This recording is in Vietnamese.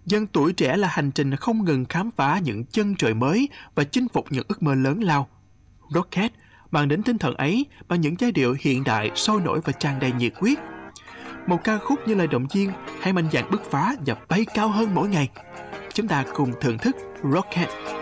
Dân tuổi trẻ là hành trình không ngừng khám phá những chân trời mới và chinh phục những ước mơ lớn lao. Rocket mang đến tinh thần ấy bằng những giai điệu hiện đại, sôi nổi và tràn đầy nhiệt huyết. Một ca khúc như lời động viên, hãy mạnh dạn bứt phá và bay cao hơn mỗi ngày. Chúng ta cùng thưởng thức Rocket.